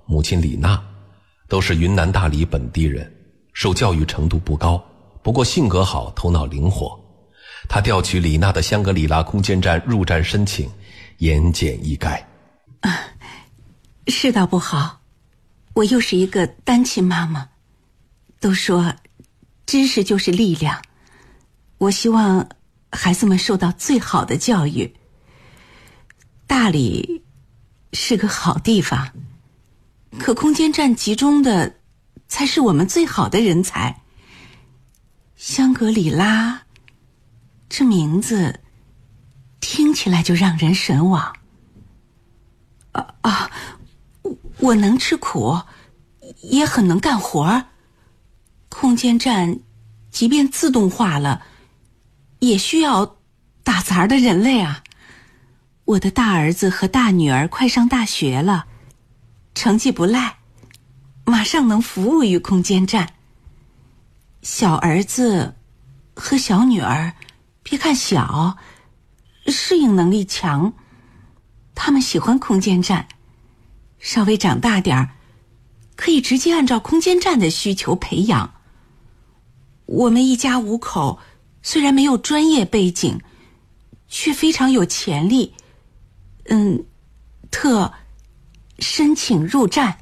母亲李娜，都是云南大理本地人，受教育程度不高，不过性格好，头脑灵活。他调取李娜的香格里拉空间站入站申请，言简意赅。 是倒不好，我又是一个单亲妈妈。都说知识就是力量，我希望孩子们受到最好的教育。大理是个好地方，可空间站集中的才是我们最好的人才。香格里拉这名字听起来就让人神往。我能吃苦，也很能干活。空间站即便自动化了，也需要打杂的人类啊。我的大儿子和大女儿快上大学了，成绩不赖，马上能服务于空间站。小儿子和小女儿别看小，适应能力强，他们喜欢空间站，稍微长大点儿，可以直接按照空间站的需求培养。我们一家5口虽然没有专业背景，却非常有潜力。特申请入站。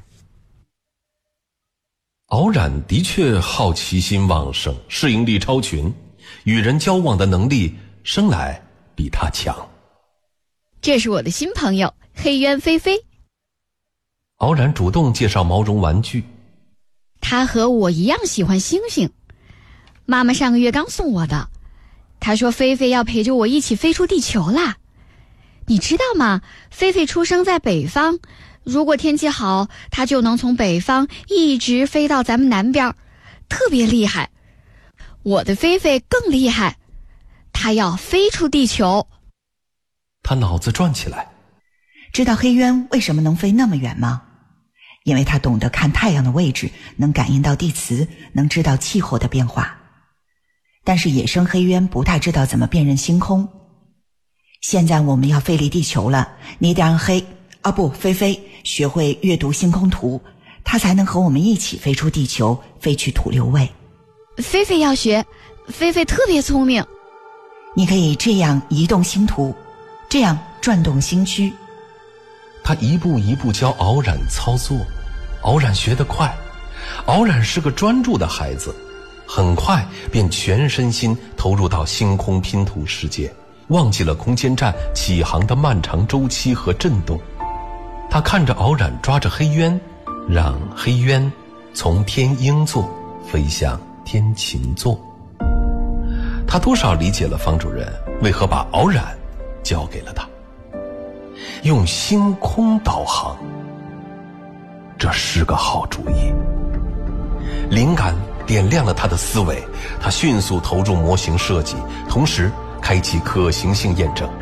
敖然的确好奇心旺盛，适应力超群，与人交往的能力生来比他强。 这是我的新朋友黑渊菲菲。 敖然主动介绍毛绒玩具。 他和我一样喜欢星星，妈妈上个月刚送我的。她说菲菲要陪着我一起飞出地球啦。你知道吗？菲菲出生在北方，如果天气好，她就能从北方一直飞到咱们南边，特别厉害。我的菲菲更厉害，她要飞出地球。 他脑子转起来。 知道黑渊为什么能飞那么远吗？因为他懂得看太阳的位置，能感应到地磁，能知道气候的变化。但是野生黑渊不太知道怎么辨认星空。现在我们要飞离地球了，你得让菲菲学会阅读星空图，她才能和我们一起飞出地球，飞去土六位。 菲菲要学，菲菲特别聪明。 你可以这样移动星图，这样转动星区。 他一步一步教敖然操作，敖然学得快。敖然是个专注的孩子，很快便全身心投入到星空拼图世界，忘记了空间站起航的漫长周期和震动。他看着敖然抓着黑渊，让黑渊从天鹰座飞向天琴座。他多少理解了方主任为何把敖然交给了他。用星空导航，这是个好主意。灵感点亮了他的思维，他迅速投入模型设计，同时开启可行性验证。